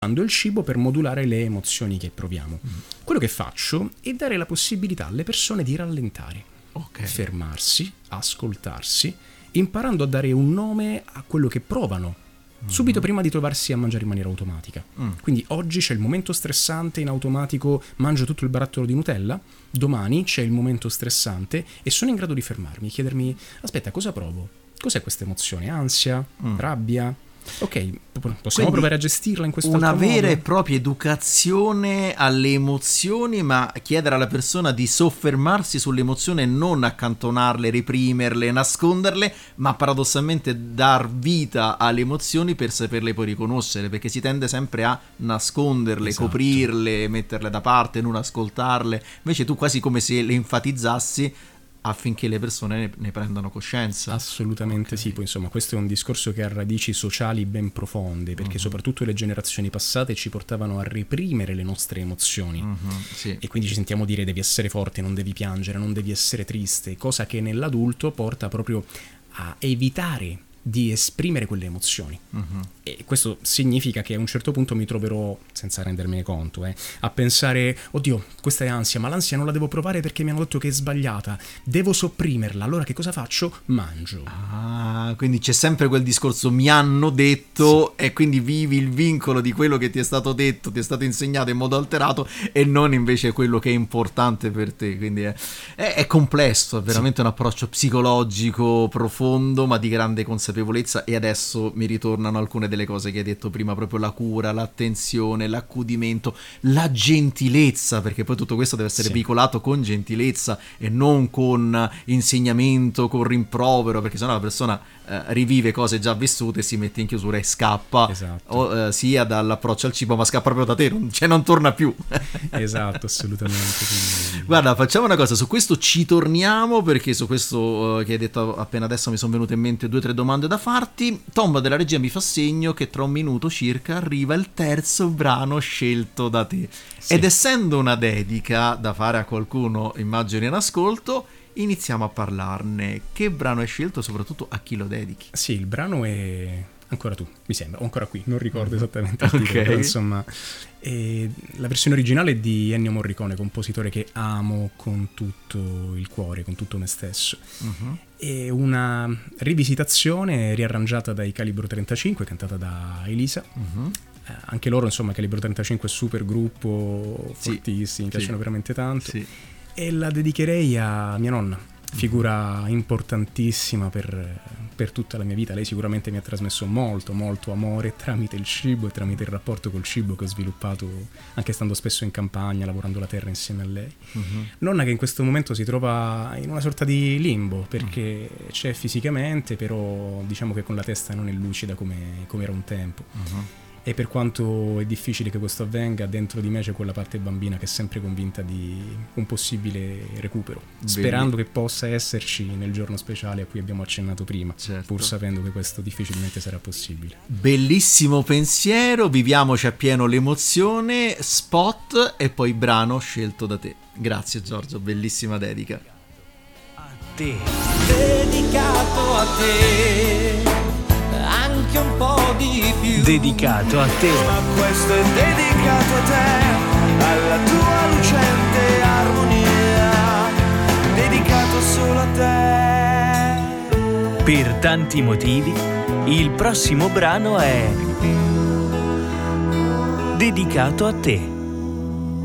il cibo per modulare le emozioni che proviamo. Quello che faccio è dare la possibilità alle persone di rallentare, fermarsi, ascoltarsi, imparando a dare un nome a quello che provano subito prima di trovarsi a mangiare in maniera automatica. Quindi oggi c'è il momento stressante, in automatico mangio tutto il barattolo di Nutella, domani c'è il momento stressante e sono in grado di fermarmi, chiedermi: aspetta, cosa provo? Cos'è questa emozione? Ansia? Rabbia? Ok, possiamo provare a gestirla in questo altro modo? Una vera e propria educazione alle emozioni, ma chiedere alla persona di soffermarsi sull'emozione e non accantonarle, reprimerle, nasconderle, ma paradossalmente dar vita alle emozioni per saperle poi riconoscere, perché si tende sempre a nasconderle, coprirle, metterle da parte, non ascoltarle. Invece tu quasi come se le enfatizzassi affinché le persone ne prendano coscienza. Assolutamente sì, poi insomma questo è un discorso che ha radici sociali ben profonde, perché soprattutto le generazioni passate ci portavano a reprimere le nostre emozioni, e quindi ci sentiamo dire: devi essere forte, non devi piangere, non devi essere triste, cosa che nell'adulto porta proprio a evitare di esprimere quelle emozioni. E questo significa che a un certo punto mi troverò, senza rendermene conto, a pensare: oddio, questa è ansia, ma l'ansia non la devo provare perché mi hanno detto che è sbagliata, devo sopprimerla, allora che cosa faccio? Mangio. Quindi c'è sempre quel discorso mi hanno detto, e quindi vivi il vincolo di quello che ti è stato detto, ti è stato insegnato in modo alterato, e non invece quello che è importante per te. Quindi è complesso, è veramente un approccio psicologico profondo, ma di grande consapevolezza. E adesso mi ritornano alcune delle cose che hai detto prima, proprio la cura, l'attenzione, l'accudimento, la gentilezza, perché poi tutto questo deve essere veicolato con gentilezza e non con insegnamento, con rimprovero, perché sennò la persona rivive cose già vissute, si mette in chiusura e scappa, sia dall'approccio al cibo, ma scappa proprio da te, non torna più. Esatto, assolutamente. Quindi... Guarda, facciamo una cosa, su questo ci torniamo, perché su questo che hai detto appena adesso mi sono venute in mente 2 o 3 domande da farti. Tomba della regia mi fa segno che tra un minuto circa arriva il terzo brano scelto da te, ed essendo una dedica da fare a qualcuno, immagino in ascolto, iniziamo a parlarne. Che brano hai scelto, soprattutto a chi lo dedichi? Sì, il brano è Ancora tu, mi sembra, o Ancora qui, non ricordo esattamente il titolo, però insomma la versione originale è di Ennio Morricone, compositore che amo con tutto il cuore, con tutto me stesso. È una rivisitazione riarrangiata dai Calibro 35, cantata da Elisa. Anche loro, insomma, Calibro 35 è super gruppo, fortissimi, mi piacciono veramente tanto. E la dedicherei a mia nonna, figura importantissima per tutta la mia vita. Lei sicuramente mi ha trasmesso molto amore tramite il cibo e tramite il rapporto col cibo che ho sviluppato anche stando spesso in campagna, lavorando la terra insieme a lei. Nonna che in questo momento si trova in una sorta di limbo, perché c'è fisicamente, però diciamo che con la testa non è lucida come era un tempo. E per quanto è difficile che questo avvenga, dentro di me c'è quella parte bambina che è sempre convinta di un possibile recupero, sperando che possa esserci nel giorno speciale a cui abbiamo accennato prima, pur sapendo che questo difficilmente sarà possibile. Bellissimo pensiero, viviamoci appieno l'emozione, spot e poi brano scelto da te. Grazie Giorgio, bellissima dedica. A te, dedicato a te, anche un po' di più, dedicato a te, ma questo è dedicato a te, alla tua lucente armonia, dedicato solo a te. Per tanti motivi il prossimo brano è dedicato a te.